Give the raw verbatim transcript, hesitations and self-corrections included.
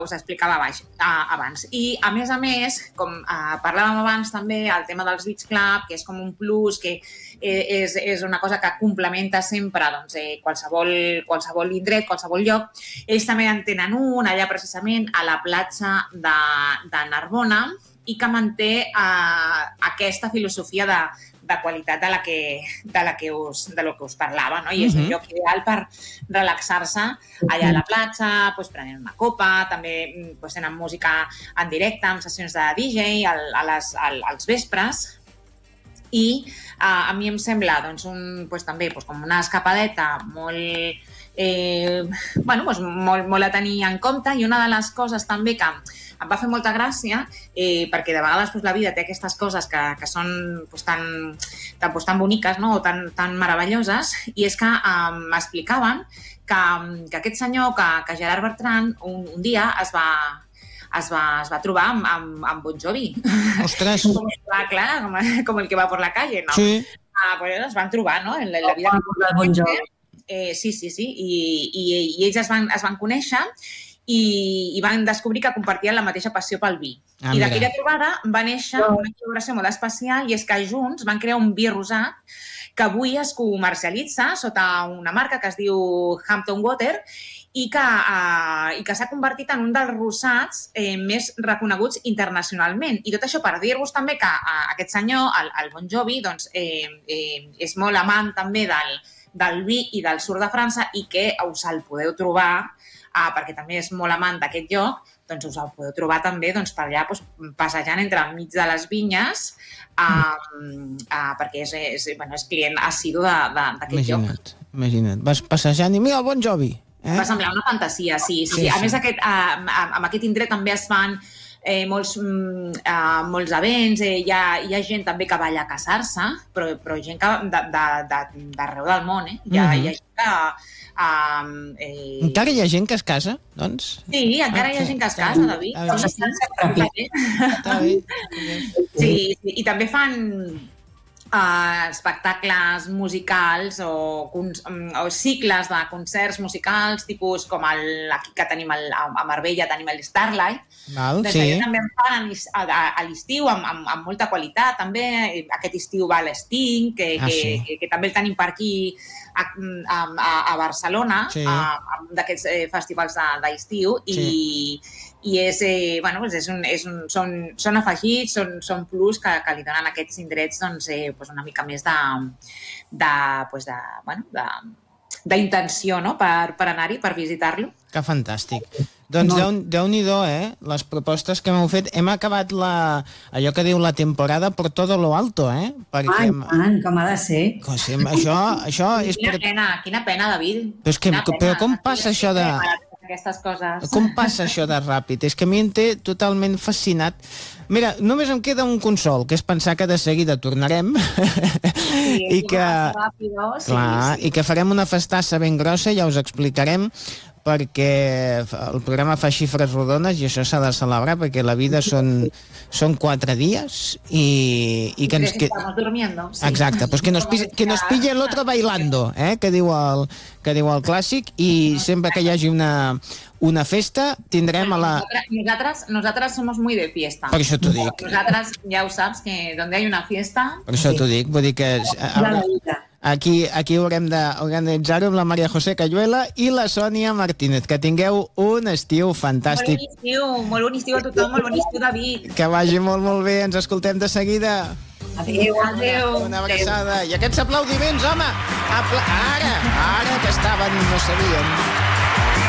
us explicava baix, uh, abans. I, a més a més, com uh, parlàvem abans també, el tema dels Beach Club, que és com un plus, que és, és una cosa que complementa sempre doncs, eh, qualsevol, qualsevol indret, qualsevol lloc. Ells també en tenen un, allà precisament, a la platja de, de Narbona, i que manté uh, aquesta filosofia de, de qualitat de la que, de la que, us, de lo que us parlava, no? I és un lloc ideal per relaxar-se allà a la platja, pues, prenent una copa, també pues, tenen música en directe, amb sessions de D J al, a les, al, als vespres, i uh, a mi em sembla doncs, un, pues, també pues, com una escapadeta molt, eh, bueno, pues, molt, molt a tenir en compte, i una de les coses també que em va fer molta gràcia, eh, perquè de vegades pues, la vida té aquestes coses que, que són pues, tan, tan, pues, tan boniques, no? O tan, tan meravelloses, i és que eh, m'explicaven que, que aquest senyor, que, que Gerard Bertran, un, un dia es va, es va, es va trobar amb, amb, amb Bon Jovi. Ostres! com, clar, clar, com, com el que va per la calle, no? Sí. Ah, pues es van trobar, no? En la, en la vida de Bon Jovi. Eh, sí, sí, sí. I, i, i ells es van, es van conèixer i, i van descobrir que compartien la mateixa passió pel vi. Ah, I d'aquella trobada va néixer Oh. una col·laboració molt especial, i és que junts van crear un vi rosat que avui es comercialitza sota una marca que es diu Hampton Water i que, uh, i que s'ha convertit en un dels rosats eh, més reconeguts internacionalment. I tot això per dir-vos també que uh, aquest senyor, el, el Bon Jovi, doncs, eh, eh, és molt amant també del, del vi i del sud de França, i que us el podeu trobar, uh, perquè també és molt amant d'aquest lloc, doncs us el podeu trobar també doncs, per allà doncs, passejant entre mig de les vinyes, uh, uh, perquè és, és, bueno, és client assidu d'aquest lloc. Imagina't, imagina't. Vas passejant i mira el Bon Jovi. Eh? Va semblar una fantasia, sí. sí, Sí, sí. A sí. més, aquest, uh, amb aquest indret també es fan eh, molts, mm, uh, molts events, eh, hi, ha, hi ha gent també que va allà a casar-se, però, però gent que d'arreu del món, eh? Hi ha, Mhm. hi ha gent que... Um, eh... Encara hi ha gent que es casa, doncs? Sí, encara hi ha gent que es casa, David. Ah, Sí, sí, sí. Està bé. Sí, sí, i també fan uh, espectacles musicals o, o cicles de concerts musicals, tipus com el, aquí que tenim el, a Marbella, tenim el Starlight. Val, Doncs sí. allà també en fan a, a, a l'estiu, amb, amb, amb molta qualitat, també. Aquest estiu va l'Sting, que, Ah, que, sí. que, que també el tenim per aquí a, a, a Barcelona, Sí. a, a un d'aquests eh, festivals d'estiu, de, i, i és, eh, bueno, doncs és un, és un, són, són afegits, són, són plus que, que li donen a aquests indrets doncs, eh, doncs una mica més de, de, doncs de, bueno, de, d'intenció, no?, per, per anar-hi, per visitar-lo. Que fantàstic. Doncs no. Déu-n'hi-do, eh? Les propostes que m'heu fet. Hem acabat la, allò que diu la temporada per todo lo alto, eh? Perquè... Ai, tant, com ha de ser. Cosa, això, això és Quina per... pena, quina pena, David. Però, és que, Quina però pena. com passa això de... Aquestes coses. Com passa això de ràpid? És que a mi em té totalment fascinat. Mira, només em queda un consol, que és pensar que de seguida tornarem Sí, i que... Ràpido, sí, Clar, sí. i que farem una festassa ben grossa, ja us explicarem, perquè el programa fa xifres rodones i això s'ha de celebrar, perquè la vida són, són quatre dies i, i que ens... Que estamos durmiendo. Sí. Exacte, pues que nos, pille, que nos pille el otro bailando, eh? que, diu el, que diu el clàssic, i sempre que hi hagi una, una festa tindrem a la... Nosaltres, nosotras somos muy de fiesta. Per això t'ho dic. Nosaltres, ja ho saps, que donde hay una fiesta... Per això t'ho dic, vull dir que... La vida. Aquí, aquí haurem d'organitzar-ho amb la Maria José Cayuela i la Sònia Martínez. Que tingueu un estiu Molt fantàstic. bon estiu, molt bon estiu a tothom, molt bon estiu, David. Que vagi molt, molt bé. Ens escoltem de seguida. Adéu. Adéu. Una abraçada. I aquests aplaudiments, home! Apla ara, ara que estaven, no sabíem.